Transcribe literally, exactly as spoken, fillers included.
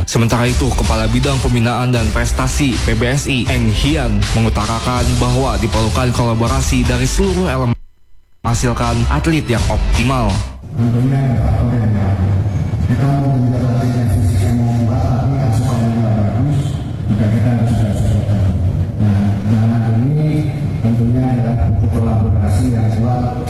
Sementara itu, Kepala Bidang Pembinaan dan Prestasi P B S I, Eng Hian, mengutarakan bahwa diperlukan kolaborasi dari seluruh elemen menghasilkan atlet yang optimal. Tentunya ada faktor yang lain. Kita mau menjaga atlet yang fisiknya mau kuat, tapi asupannya nggak bagus, juga kita harus ada sesuatu. Nah, dalam hal ini tentunya adalah butuh kolaborasi yang kuat